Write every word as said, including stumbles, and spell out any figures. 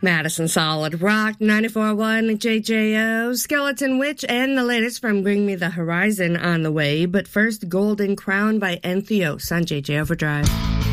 Madison Solid Rock, ninety-four point one J J O, Skeleton Witch, and the latest from Bring Me the Horizon on the way. But first, Golden Crown by Entheos on J J Overdrive.